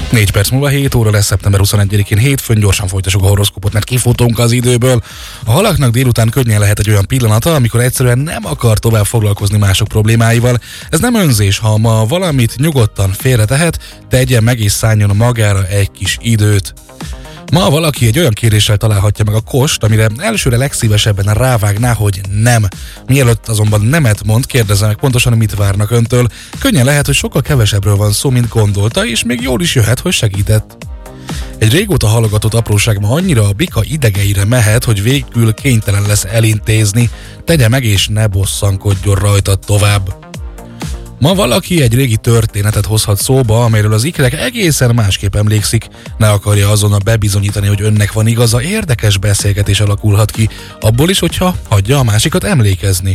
4 perc múlva 7 óra lesz, szeptember 21-én hétfőn, gyorsan folytassuk a horoszkópot, mert kifutunk az időből. A halaknak délután könnyen lehet egy olyan pillanata, amikor egyszerűen nem akar tovább foglalkozni mások problémáival. Ez nem önzés, ha ma valamit nyugodtan félretehet, tegye meg és szálljon magára egy kis időt. Ma valaki egy olyan kéréssel találhatja meg a kost, amire elsőre legszívesebben rávágná, hogy nem. Mielőtt azonban nemet mond, kérdezze meg pontosan, mit várnak öntől. Könnyen lehet, hogy sokkal kevesebbről van szó, mint gondolta, és még jól is jöhet, hogy segített. Egy régóta halogatott apróság ma annyira a bika idegeire mehet, hogy végül kénytelen lesz elintézni. Tegye meg és ne bosszankodjon rajta tovább. Ma valaki egy régi történetet hozhat szóba, amelyről az ikrek egészen másképp emlékszik. Ne akarja azonnal bebizonyítani, hogy önnek van igaza, érdekes beszélgetés alakulhat ki, abból is, hogyha hagyja a másikat emlékezni.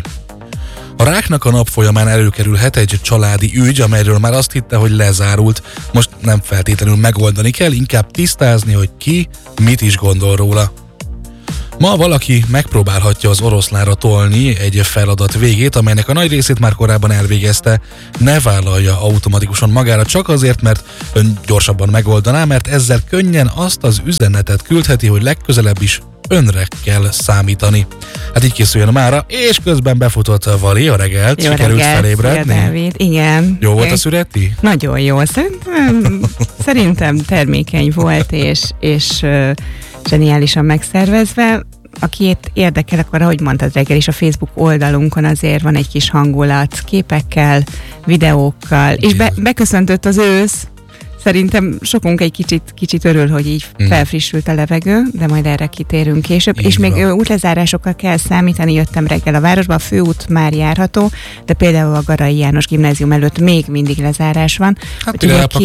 A ráknak a nap folyamán előkerülhet egy családi ügy, amelyről már azt hitte, hogy lezárult. Most nem feltétlenül megoldani kell, inkább tisztázni, hogy ki mit is gondol róla. Ma valaki megpróbálhatja az oroszlánra tolni egy feladat végét, amelynek a nagy részét már korábban elvégezte. Ne vállalja automatikusan magára csak azért, mert ön gyorsabban megoldaná, mert ezzel könnyen azt az üzenetet küldheti, hogy legközelebb is önre kell számítani. Hát így készüljön mára, és közben befutott a Vali a reggelt, sikerült felébredni. Igen. Jó volt a szüreti? Nagyon jó. Szerintem termékeny volt, és zseniálisan megszervezve. Aki érdekel, akkor ahogy mondtad reggel is, a Facebook oldalunkon azért van egy kis hangulat, képekkel, videókkal, és beköszöntött az ősz. Szerintem sokunk egy kicsit örül, hogy így felfrissült a levegő, de majd erre kitérünk később. Így és van. Még útlezárásokkal kell számítani, jöttem reggel a városba, a főút már járható, de például a Garai János Gimnázium előtt még mindig lezárás van. Hát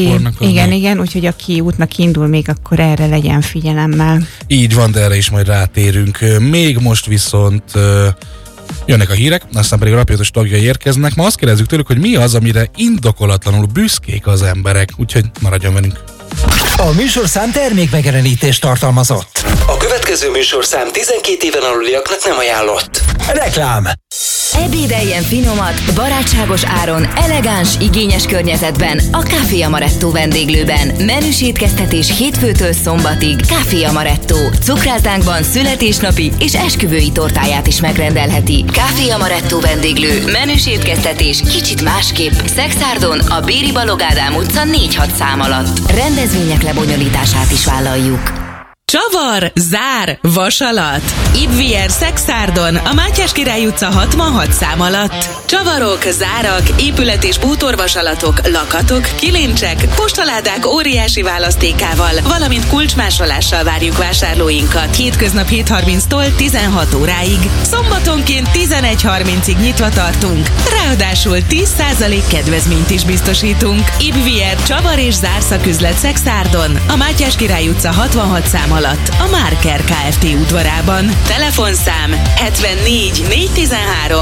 igen, úgyhogy aki útnak indul még, akkor erre legyen figyelemmel. Így van, de erre is majd rátérünk. Még most viszont jönnek a hírek, aztán pedig a Rapjaitos tagjai érkeznek. Ma azt kérdezzük tőlük, hogy mi az, amire indokolatlanul büszkék az emberek. Úgyhogy maradjon velünk. A műsorszám termékmegjelenítést tartalmazott. A következő műsorszám 12 éven aluliaknak nem ajánlott. Reklám. Ebédeljen finomat, barátságos áron, elegáns, igényes környezetben a Café Amaretto vendéglőben. Menüs étkeztetés hétfőtől szombatig. Café Amaretto. Cukrászdánkban születésnapi és esküvői tortáját is megrendelheti. Café Amaretto vendéglő. Menüs étkeztetés kicsit másképp. Szekszárton, a Béri Balogh Ádám utca 4-6 szám alatt. Rendezvények lebonyolítását is vállaljuk. Csavar, zár, vasalat. Ibvier Szekszárton, a Mátyás Király utca 66 szám alatt. Csavarok, zárak, épület- és bútorvasalatok, lakatok, kilincsek, postaládák óriási választékával, valamint kulcsmásolással várjuk vásárlóinkat. Hétköznap 7:30-tól 16 óráig. Szombatonként 11:30-ig nyitva tartunk. Ráadásul 10% kedvezményt is biztosítunk. Ibvier Csavar és zárszaküzlet Szekszárton, a Mátyás Király utca 66 szám alatt, a Márker Kft. Udvarában. Telefonszám 74 413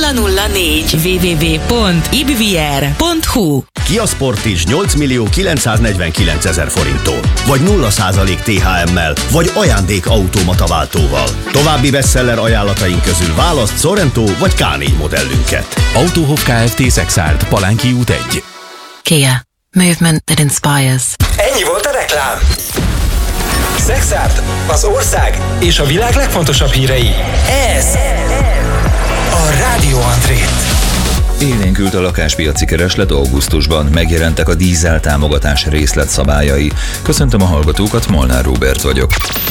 004 www.ibvier.hu. Kia Sportage 8.949.000 forinttól, vagy 0% THM-mel, vagy ajándékautomata váltóval. További bestseller ajánlataink közül választ Sorento vagy K4 modellünket. Autohof Kft. Szekszárd, Palánki út 1. Kia. Movement that inspires. Ennyi volt a reklám. Szekszárd, az ország és a világ legfontosabb hírei. Ez a Rádió Andrét. Élénkült a lakáspiaci kereslet augusztusban, megjelentek a dízel támogatás részletszabályai. Köszöntöm a hallgatókat, Molnár Róbert vagyok.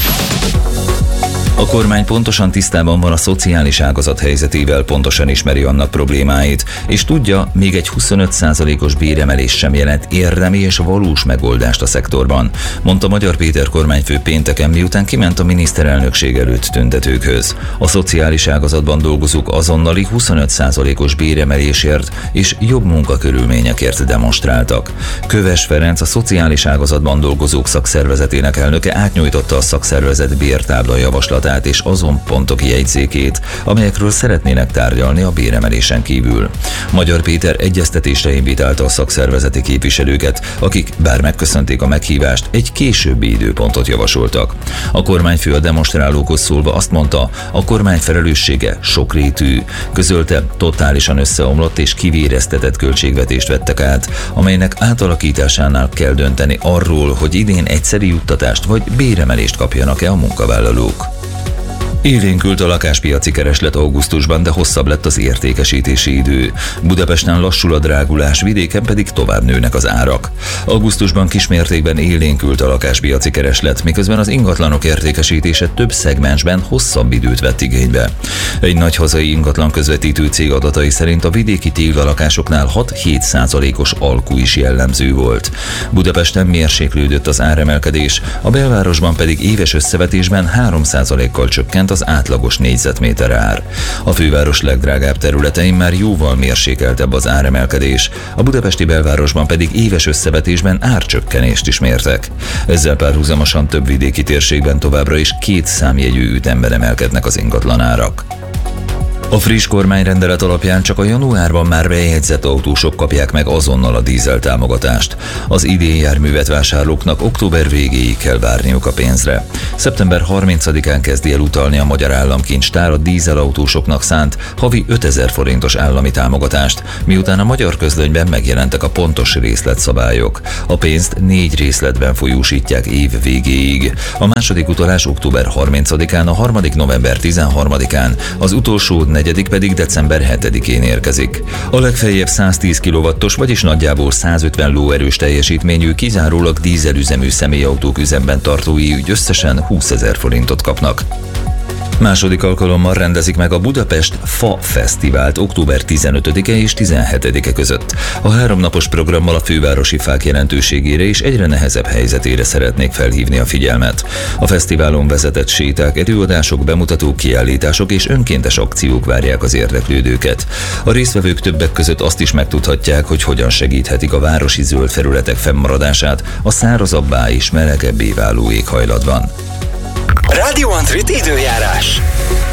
A kormány pontosan tisztában van a szociális ágazat helyzetével, pontosan ismeri annak problémáit, és tudja, még egy 25%-os béremelés sem jelent érdemi és valós megoldást a szektorban, mondta Magyar Péter kormányfő pénteken, miután kiment a miniszterelnökség előtt tüntetőkhöz. A szociális ágazatban dolgozók azonnali 25%-os béremelésért és jobb munkakörülményekért demonstráltak. Köves Ferenc, a szociális ágazatban dolgozók szakszervezetének elnöke átnyújtotta a szakszervezet bértábla javaslatát, javaslatát és azon pontok jegyzékét, amelyekről szeretnének tárgyalni a béremelésen kívül. Magyar Péter egyeztetésre invitálta a szakszervezeti képviselőket, akik bár megköszönték a meghívást, egy későbbi időpontot javasoltak. A kormányfő a demonstrálókhoz szólva azt mondta, a kormány felelőssége sokrétű. Közölte, totálisan összeomlott és kivéreztetett költségvetést vettek át, amelynek átalakításánál kell dönteni arról, hogy idén egyszeri juttatást vagy béremelést kapjanak-e a munkavállalók. Élénkült a lakáspiaci kereslet augusztusban, de hosszabb lett az értékesítési idő. Budapesten lassul a drágulás, vidéken pedig tovább nőnek az árak. Augusztusban kismértékben élénkült a lakáspiaci kereslet, miközben az ingatlanok értékesítése több szegmensben hosszabb időt vett igénybe. Egy nagy hazai ingatlan közvetítő cég adatai szerint a vidéki téglalakásoknál 6-7%-os alkú is jellemző volt. Budapesten mérséklődött az áremelkedés, a belvárosban pedig éves összevetésben 3%-kal csökkent az átlagos négyzetméter ár. A főváros legdrágább területein már jóval mérsékeltebb az áremelkedés, a budapesti belvárosban pedig éves összevetésben árcsökkenést is mértek. Ezzel párhuzamosan több vidéki térségben továbbra is 2 számjegyű ütemben emelkednek az ingatlanárak. A friss kormányrendelet alapján csak a januárban már bejegyzett autósok kapják meg azonnal a dízel támogatást. Az idén járművet vásárlóknak október végéig kell várniuk a pénzre. Szeptember 30-án kezdi el utalni a Magyar Államkincstár a dízelautósoknak szánt havi 5000 forintos állami támogatást, miután a Magyar Közlönyben megjelentek a pontos részletszabályok. A pénzt 4 részletben folyósítják év végéig. A második utalás október 30-án, a harmadik november 13-án, az utolsó negyedik pedig december 7-én érkezik. A legfeljebb 110 kW-os, vagyis nagyjából 150 lóerős teljesítményű, kizárólag dízelüzemű személyautók üzemben tartói ügy összesen 20 000 forintot kapnak. Második alkalommal rendezik meg a Budapest Fa Fesztivált október 15-e és 17-e között. A 3 napos programmal a fővárosi fák jelentőségére és egyre nehezebb helyzetére szeretnék felhívni a figyelmet. A fesztiválon vezetett séták, előadások, bemutatók, kiállítások és önkéntes akciók várják az érdeklődőket. A résztvevők többek között azt is megtudhatják, hogy hogyan segíthetik a városi zöld felületek fennmaradását a szárazabbá és melegebbé váló éghajlatban. Radio Antrit időjárás.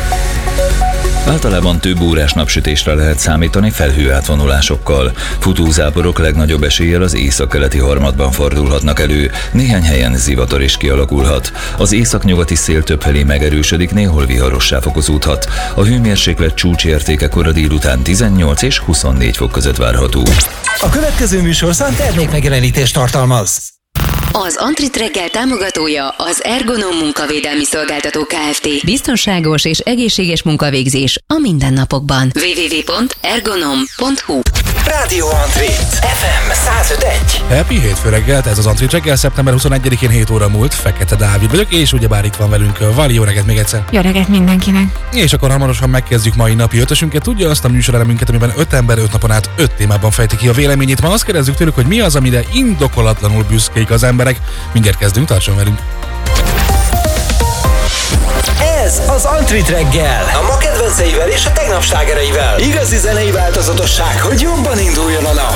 Általában több órás napsütésre lehet számítani felhőátvonulásokkal. Futózáporok legnagyobb eséllyel az északkeleti harmadban fordulhatnak elő, néhány helyen zivatar is kialakulhat. Az északnyugati szél többfelé megerősödik, néhol viharossá fokozódhat. A hőmérséklet csúcsértéke kora délután 18 és 24 fok között várható. A következő műsorszám termékmegjelenítést tartalmaz. Az Antrit reggel támogatója az Ergonom munkavédelmi szolgáltató Kft. Biztonságos és egészséges munkavégzés a mindennapokban. www.ergonom.hu. Radio Antrit FM 105.1. Happy hétfő reggelt, ez az Antrit reggel, szeptember 21-én 7 óra múlt, Fekete Dávid vagyok, és ugyebár itt van velünk Vali, jó reggelt még egyszer. Jó reggelt mindenkinek. És akkor hamarosan megkezdjük mai napi ötösünket, tudja azt a műsorelemünket, amiben 5 ember 5 napon át 5 témában fejti ki a véleményét. Ma azt kérdezzük tőlük, hogy mi az, amire indokolatlanul büszkék az emberek. Mindjárt kezdünk, tartson velünk. Ez az Antrit reggel. A ma kedvenceivel és a tegnap slágereivel. Igazi zenei változatosság, hogy jobban induljon a nap.